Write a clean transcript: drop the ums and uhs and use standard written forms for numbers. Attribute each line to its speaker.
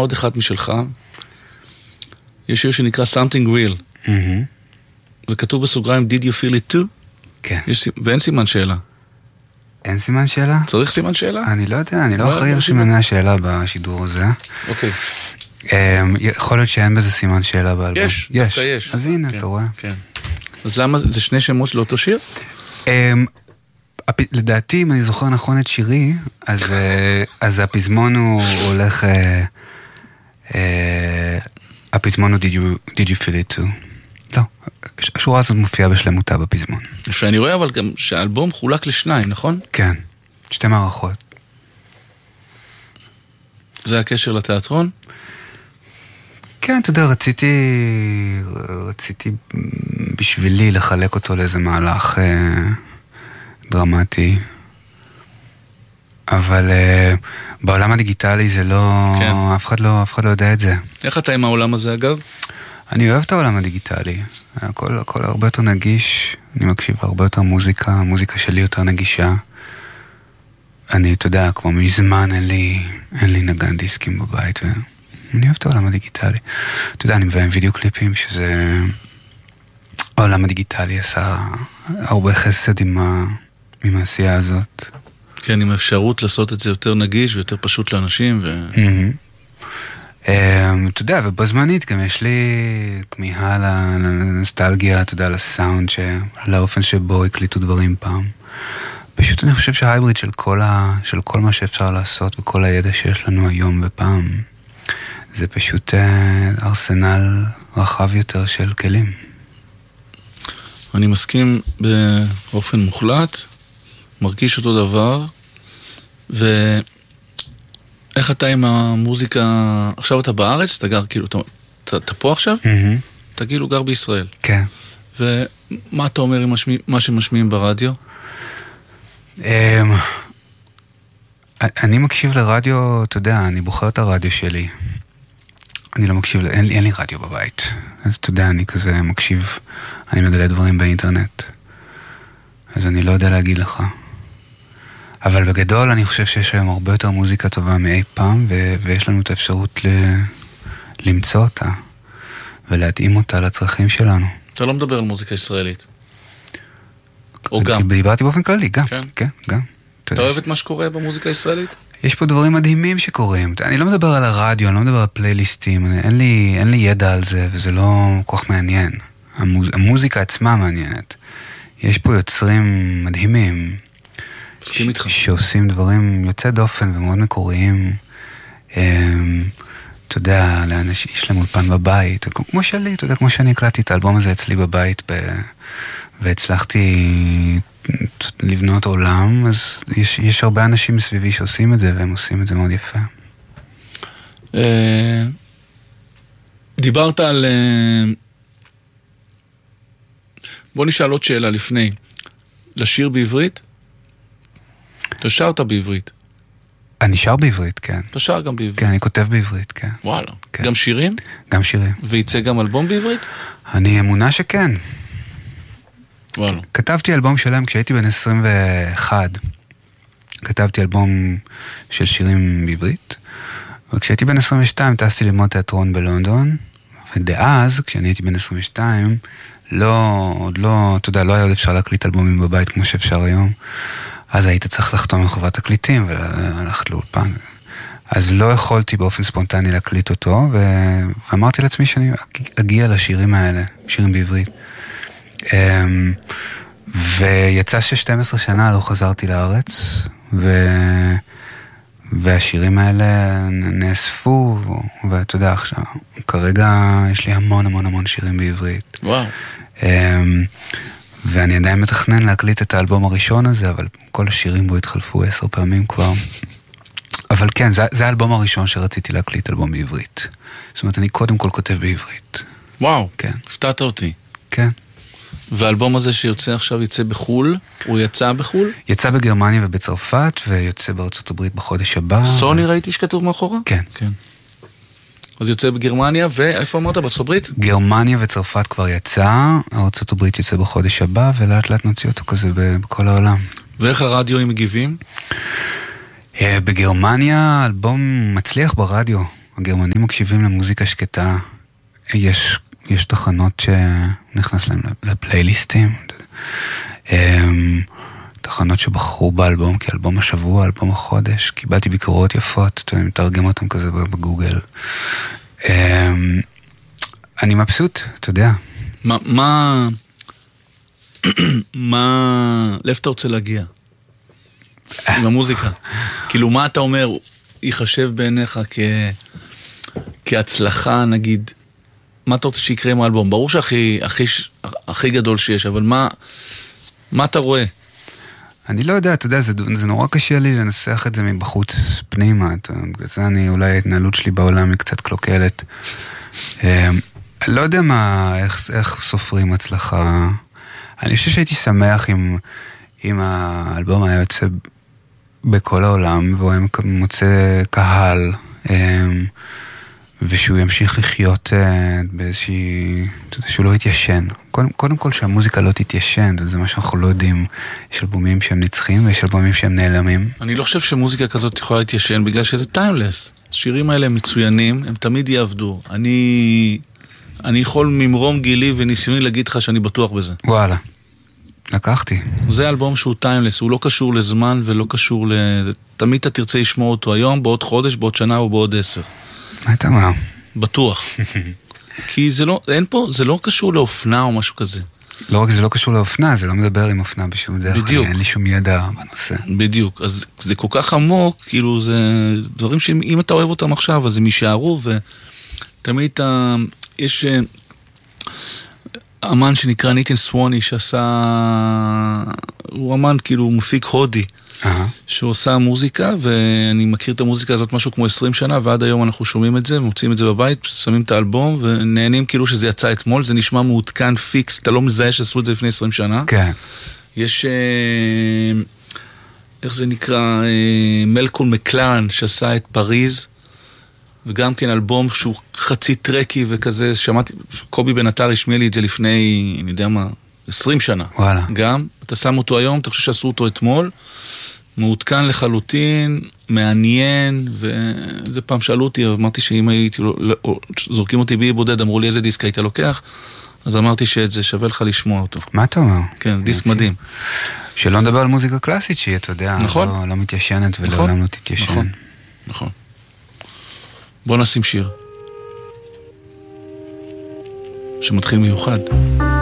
Speaker 1: עוד אחד משלך. יש שיר שנקרא Something Real. וכתוב בסוגריים, Did you feel it too?
Speaker 2: כן.
Speaker 1: ואין סימן שאלה.
Speaker 2: אין סימן שאלה?
Speaker 1: צריך סימן שאלה?
Speaker 2: אני לא יודע, אני לא אחראי על סימני השאלה בשידור הזה.
Speaker 1: אוקיי.
Speaker 2: יכול להיות שאין בזה סימן שאלה באלבום.
Speaker 1: יש.
Speaker 2: אז הנה, אתה רואה.
Speaker 1: כן. אז למה, זה שני שמות לאותו שיר?
Speaker 2: לדעתי, אם אני זוכר נכון את שירי, אז הפזמון הוא הולך, הפזמון הוא Did you feel it too? לא, השורה הזאת מופיעה בשלמותה בפזמון.
Speaker 1: ואני רואה אבל גם שהאלבום חולק לשניים, נכון?
Speaker 2: כן, 2 מערכות.
Speaker 1: זה הקשר לתיאטרון?
Speaker 2: כן, אתה יודע, רציתי בשבילי לחלק אותו לאיזה מהלך דרמטי. אבל בעולם הדיגיטלי זה לא, כן. אף אחד לא יודע את זה.
Speaker 1: איך אתה עם העולם הזה אגב?
Speaker 2: אני אוהב את העולם הדיגיטלי. הכל הרבה יותר נגיש, אני מקשיב הרבה יותר מוזיקה, המוזיקה שלי יותר נגישה. אני, אתה יודע, כמו מזמן אין לי נגן דיסקים בבית, ואני אוהב את העולם הדיגיטלי. אתה יודע, אני מביים וידאו קליפים, שזה... העולם הדיגיטלי עשה הרבה חסד עם העשייה הזאת.
Speaker 1: כן, עם אפשרות לעשות את זה יותר נגיש ויותר פשוט לאנשים
Speaker 2: אתה יודע, ובזמנית גם יש לי כמיהה לנוסטלגיה, אתה יודע, לסאונד, לאופן שבו הקליטו דברים פעם. פשוט אני חושב שההייבריד של כל מה שאפשר לעשות וכל הידע שיש לנו היום ופעם, זה פשוט ארסנל רחב יותר של כלים.
Speaker 1: אני מסכים באופן מוחלט, מרגיש אותו דבר, איך אתה עם המוזיקה, עכשיו אתה בארץ, אתה גר כאילו, אתה פה עכשיו? אתה כאילו גר בישראל.
Speaker 2: כן.
Speaker 1: ומה אתה אומר עם מה שמשמיעים ברדיו?
Speaker 2: אני מקשיב לרדיו, אתה יודע, אני בוחר את הרדיו שלי. אני לא מקשיב, אין לי רדיו בבית. אז אתה יודע, אני כזה מקשיב, אני מגלה דברים באינטרנט. אז אני לא יודע להגיד לך. אבל בגדול אני חושב שיש היום הרבה יותר מוזיקה טובה מאי פעם, ויש לנו את האפשרות למצוא אותה, ולהתאים אותה לצרכים שלנו.
Speaker 1: אתה לא מדבר על מוזיקה ישראלית? או גם?
Speaker 2: דיברתי באופן כללי, גם. כן, גם.
Speaker 1: אתה אוהב את מה שקורה במוזיקה הישראלית?
Speaker 2: יש פה דברים מדהימים שקורים. אני לא מדבר על הרדיו, אני לא מדבר על פלייליסטים, אין לי ידע על זה, וזה לא כל כך מעניין. המוזיקה עצמה מעניינת. יש פה יוצרים מדהימים, שעושים דברים יוצא דופן ומאוד מקוריים. אתה יודע, יש להם אולפן בבית, כמו שלי, אתה יודע, כמו שאני הקלטתי את האלבום הזה אצלי בבית, והצלחתי לבנות עולם, אז יש הרבה אנשים מסביבי שעושים את זה, והם עושים את זה מאוד יפה.
Speaker 1: דיברת על... בוא נשאל עוד שאלה לפני. לשיר בעברית? אתה שרת בעברית?
Speaker 2: אני שר בעברית, כן.
Speaker 1: אתה שר גם בעברית?
Speaker 2: כן, אני כותב בעברית, כן.
Speaker 1: וואלה. כן. גם שירים?
Speaker 2: גם שירים.
Speaker 1: ויצא גם אלבום בעברית?
Speaker 2: אני אמונה שכן.
Speaker 1: וואלה.
Speaker 2: כתבתי אלבום שלם כשהייתי בן 21. כתבתי אלבום של שירים בעברית. וכשהייתי בן 22 טסתי ללמוד תיאטרון בלונדון. ודאז, כשאני הייתי בן 22, עוד לא, אתה יודע, לא היה עוד אפשר להקליט אלבומים בבית כמו שאפשר היום. אז היית צריך לחתום עם חברת תקליטים וללכת לאולפן. אז לא יכולתי באופן ספונטני להקליט אותו, ואמרתי לעצמי שאני אגיע לשירים האלה, שירים בעברית. ויצא ש12 שנה לא חזרתי לארץ, והשירים האלה נאספו, ואתה יודע, עכשיו, כרגע יש לי המון שירים בעברית.
Speaker 1: וואו.
Speaker 2: ואני עדיין מתכנן להקליט את האלבום הראשון הזה, אבל כל השירים בו התחלפו 10 פעמים כבר. אבל כן, זה האלבום הראשון שרציתי להקליט, אלבום בעברית. זאת אומרת, אני קודם כל כותב בעברית.
Speaker 1: וואו,
Speaker 2: כן.
Speaker 1: הפתעת אותי.
Speaker 2: כן.
Speaker 1: והאלבום הזה שיוצא עכשיו יצא בחול, הוא יצא בחול?
Speaker 2: יצא בגרמניה ובצרפת, ויוצא בארצות הברית בחודש הבא.
Speaker 1: סוני ראיתי שכתוב מאחורה?
Speaker 2: כן.
Speaker 1: כן. אז יוצא בגרמניה, ואיפה אמרת? בארצות הברית?
Speaker 2: גרמניה וצרפת כבר יצא, ארצות הברית יוצא בחודש הבא, ולאט לאט נוציא אותו כזה בכל העולם.
Speaker 1: ואיך הרדיו הם מגיבים?
Speaker 2: בגרמניה אלבום מצליח ברדיו. הגרמנים מקשיבים למוזיקה שקטה, יש תחנות שנכנס להם לפלייליסטים, תחנות שבחרו באלבום, כאלבום השבוע, אלבום החודש, קיבלתי ביקורות יפות, אני מתרגם אותם כזה בגוגל. אני מבסוט, אתה יודע.
Speaker 1: לאיפה אתה רוצה להגיע? עם המוזיקה. כאילו, מה אתה אומר, ייחשב בעיניך כהצלחה, נגיד, מה אתה רוצה שיקרה עם האלבום? ברור שהכי גדול שיש, אבל מה אתה רואה?
Speaker 2: אני לא יודע, אתה יודע, זה נורא קשה לי לנסח את זה מבחוץ פנימה, בגלל זה אולי ההתנהלות שלי בעולם היא קצת קלוקלת. לא יודע איך סופרים הצלחה. אני חושב שהייתי שמח אם האלבום היה יוצא בכל העולם, והוא היה מוצא קהל, ושהוא ימשיך לחיות באיזושהי, אתה יודע, שהוא לא יתיישן. קודם כל שהמוזיקה לא תתיישן, זה מה שאנחנו לא יודעים. יש אלבומים שהם נצחים ויש אלבומים שהם נעלמים.
Speaker 1: אני לא חושב שמוזיקה כזאת יכולה להתיישן, בגלל שזה טיימלס. השירים האלה הם מצוינים, הם תמיד יעבדו. אני יכול ממרום גילי וניסיוני להגיד לך שאני בטוח בזה.
Speaker 2: וואלה, לקחתי.
Speaker 1: זה אלבום שהוא טיימלס, הוא לא קשור לזמן ולא קשור תמיד אתה תרצה לשמוע אותו היום, בעוד חודש, בעוד שנה או בעוד 10.
Speaker 2: מה אתה אומר?
Speaker 1: בטוח. כי זה לא קשור לאופנה או משהו כזה.
Speaker 2: לא רק זה לא קשור לאופנה, זה לא מדבר עם אופנה בשום דרך.
Speaker 1: בדיוק.
Speaker 2: אין לי שום ידע בנושא.
Speaker 1: בדיוק. אז זה כל כך עמוק, כאילו זה דברים שאם אתה אוהב אותם עכשיו, אז הם יישארו, ותמיד יש אמן שנקרא ניתן סווני, הוא אמן כאילו מפיק הודי, שהוא עושה מוזיקה, ואני מכיר את המוזיקה הזאת משהו כמו 20 שנה, ועד היום אנחנו שומעים את זה, מוצאים את זה בבית, שמים את האלבום, ונהנים כאילו שזה יצא אתמול, זה נשמע מעודכן פיקס, אתה לא מזהה שעשו את זה לפני 20 שנה.
Speaker 2: כן.
Speaker 1: יש, איך זה נקרא, מלקול מקלרן, שעשה את פריז, וגם כן אלבום שהוא חצי טרקי וכזה, שמעתי, קובי בן עטר השמיע לי את זה לפני, אני יודע מה, 20 שנה.
Speaker 2: וואלה.
Speaker 1: גם, אתה שם אותו היום, אתה חושב שעשו אותו אתמול, מעודכן לחלוטין, מעניין, וזה פעם שאלו אותי, אמרתי שאם הייתי, זורקים אותי בי בודד, אמרו לי איזה דיסק היית לוקח, אז אמרתי שזה שווה לך לשמוע אותו.
Speaker 2: מה אתה אומר?
Speaker 1: כן, דיסק מדהים.
Speaker 2: שלא נדבר על מוזיקה קלאסית שהיא, אתה יודע,
Speaker 1: נכון.
Speaker 2: לא מתיישנת ולעולם לא תתיישן.
Speaker 1: נכון, נכון. בוא נשים שיר שמתחיל מיוחד.